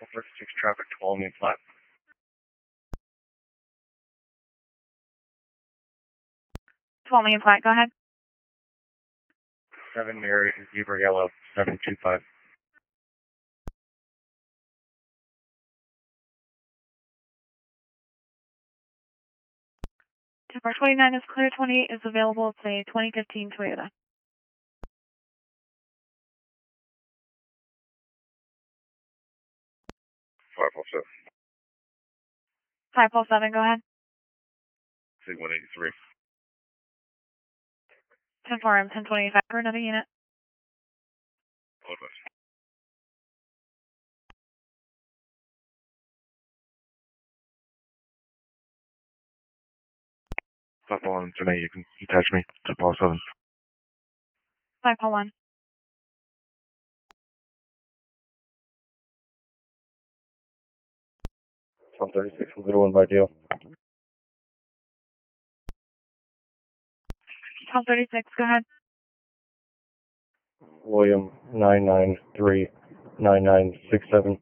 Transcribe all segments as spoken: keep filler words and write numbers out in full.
First six traffic, twelve main flat. twelve main flat, go ahead. seven Mary, Zebra Yellow, seven two five. Tower twenty-nine is clear, twenty-eight is available. It's a twenty fifteen Toyota. five oh seven. five oh seven, go ahead. C one eighty-three. ten four M, ten twenty-five for another unit. All of us. five oh one, tonight you can attach me to Paul seven. five oh one. twelve thirty-six, zero one by deal. twelve thirty-six, go ahead. William, nine nine three nine nine six seven.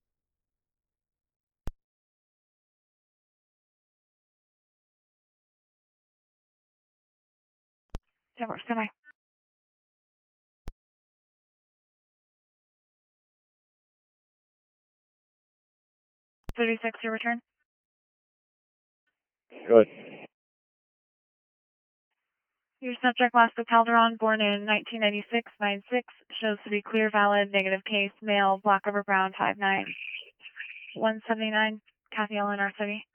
Tower, stand by. thirty-six, your return. Good. Your subject, Lasco Calderon, born in nineteen ninety-six, nine six, shows to be clear, valid, negative case, male, black over brown, five nine. one seventy-nine, Kathy Ellen, our city.